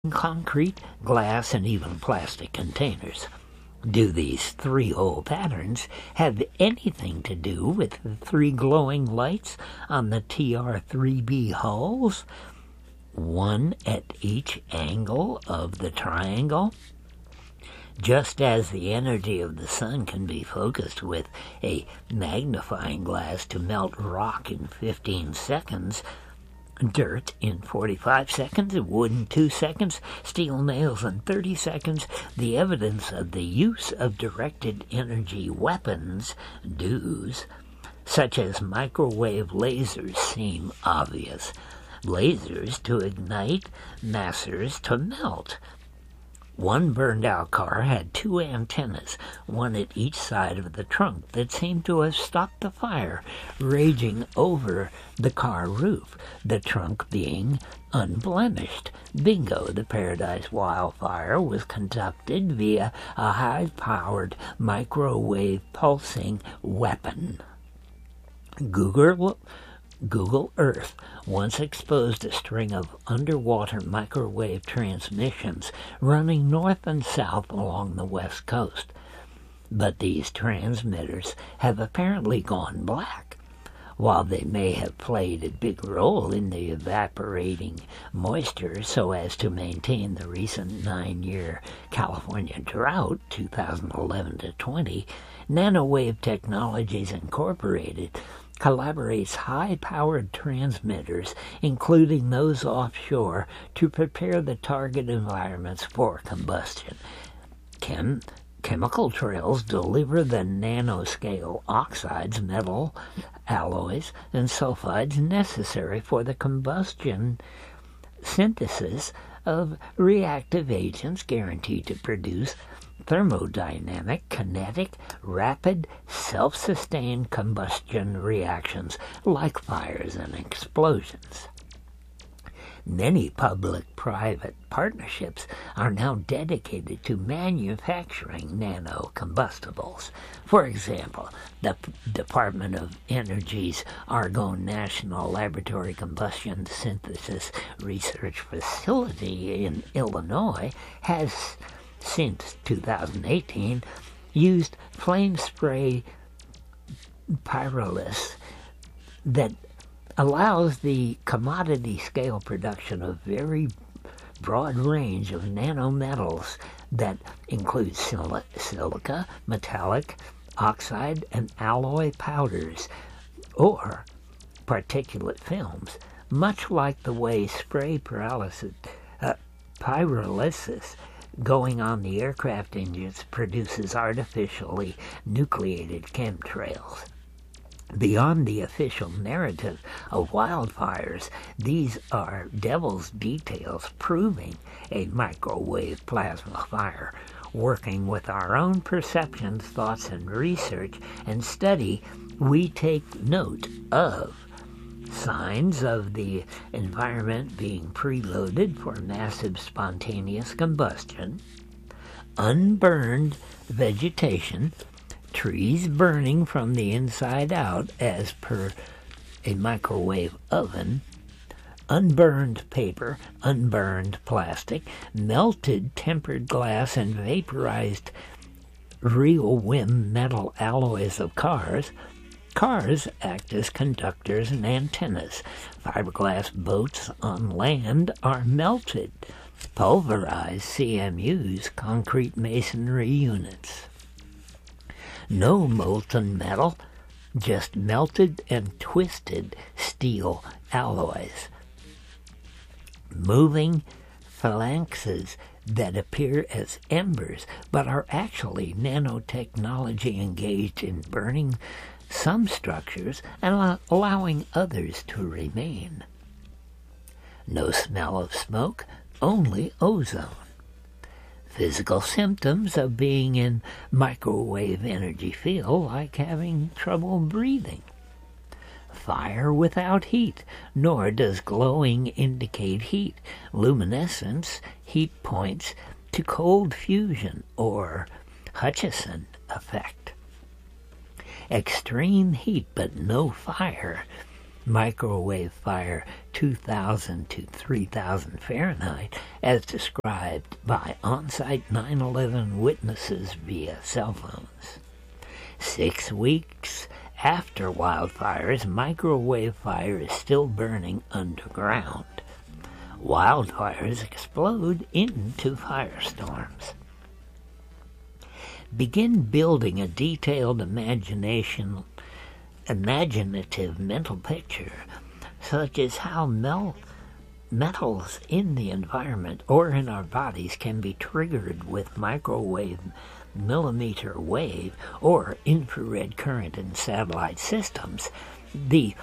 concrete, glass, and even plastic containers. Do these three-hole patterns have anything to do with the three glowing lights on the TR-3B hulls? One at each angle of the triangle? Just as the energy of the sun can be focused with a magnifying glass to melt rock in 15 seconds, dirt in 45 seconds, wood in 2 seconds, steel nails in 30 seconds, the evidence of the use of directed energy weapons, DEWs, such as microwave lasers, seem obvious. Lasers to ignite, masers to melt. One burned-out car had 2 antennas, one at each side of the trunk, that seemed to have stopped the fire raging over the car roof, the trunk being unblemished. Bingo, the Paradise wildfire was conducted via a high-powered microwave pulsing weapon. Google Earth once exposed a string of underwater microwave transmissions running north and south along the west coast. But these transmitters have apparently gone black. While they may have played a big role in the evaporating moisture so as to maintain the recent 9-year California drought, 2011 to 20, Nanowave Technologies Incorporated collaborates high-powered transmitters, including those offshore, to prepare the target environments for combustion. Chemical trails deliver the nanoscale oxides, metal alloys, and sulfides necessary for the combustion synthesis of reactive agents guaranteed to produce thermodynamic, kinetic, rapid, self-sustained combustion reactions like fires and explosions. Many public-private partnerships are now dedicated to manufacturing nanocombustibles. For example, the Department of Energy's Argonne National Laboratory Combustion Synthesis Research Facility in Illinois has, since 2018, used flame spray pyrolysis that allows the commodity scale production of very broad range of nanometals that include silica, metallic, oxide, and alloy powders, or particulate films, much like the way spray pyrolysis going on the aircraft engines produces artificially nucleated chemtrails. Beyond the official narrative of wildfires, these are devil's details proving a microwave plasma fire. Working with our own perceptions, thoughts, and research and study, we take note of signs of the environment being preloaded for massive spontaneous combustion, unburned vegetation, trees burning from the inside out as per a microwave oven, unburned paper, unburned plastic, melted tempered glass, and vaporized real WIM metal alloys of cars. Cars act as conductors and antennas. Fiberglass boats on land are melted. Pulverized CMUs, concrete masonry units. No molten metal, just melted and twisted steel alloys. Moving phalanxes that appear as embers but are actually nanotechnology engaged in burning some structures and allowing others to remain. No smell of smoke, only ozone. Physical symptoms of being in microwave energy feel like having trouble breathing. Fire without heat, nor does glowing indicate heat. Luminescence, heat points to cold fusion or Hutchison effect. Extreme heat but no fire. microwave fire 2,000 to 3,000 Fahrenheit, as described by on-site 9/11 witnesses via cell phones. 6 weeks after wildfires, microwave fire is still burning underground. Wildfires explode into firestorms. Begin building a detailed imaginative mental picture, such as how metals in the environment or in our bodies can be triggered with microwave, millimeter wave, or infrared current in satellite systems. The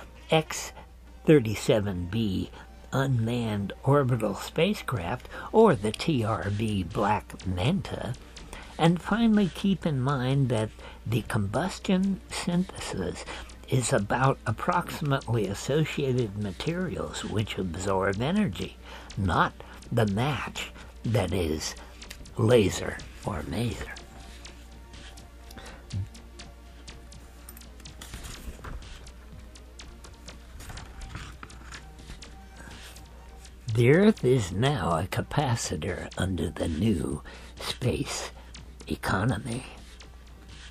X-37B unmanned orbital spacecraft, or the TRB Black Manta. And finally, keep in mind that the combustion synthesis is about approximately associated materials which absorb energy, not the match that is laser or maser. The Earth is now a capacitor under the new space economy.